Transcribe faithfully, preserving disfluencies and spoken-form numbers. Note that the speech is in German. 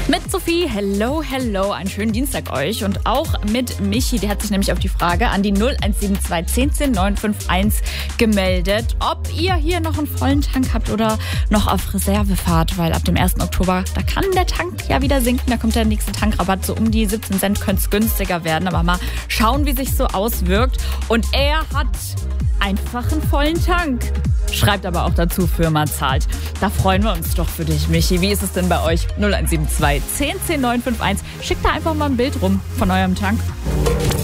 Mit Sophie, hello, hello, einen schönen Dienstag euch und auch mit Michi, der hat sich nämlich auf die Frage an die null eins sieben zwei zehn zehn neun fünf eins gemeldet, ob ihr hier noch einen vollen Tank habt oder noch auf Reserve fahrt, weil ab dem ersten Oktober, da kann der Tank ja wieder sinken, da kommt der nächste Tankrabatt, so um die siebzehn Cent könnte es günstiger werden, aber mal schauen, wie sich so auswirkt und er hat einfach einen vollen Tank. Schreibt aber auch dazu, Firma zahlt. Da freuen wir uns doch für dich, Michi. Wie ist es denn bei euch? null eins sieben zwei zehn zehn neun fünf eins. Schickt da einfach mal ein Bild rum von eurem Tank.